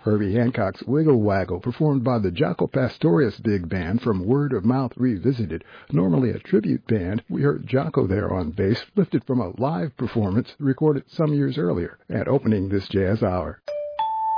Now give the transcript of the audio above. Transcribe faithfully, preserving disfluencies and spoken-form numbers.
Herbie Hancock's Wiggle Waggle, performed by the Jaco Pastorius Big Band from Word of Mouth Revisited. Normally a tribute band, we heard Jaco there on bass, lifted from a live performance recorded some years earlier at opening this jazz hour.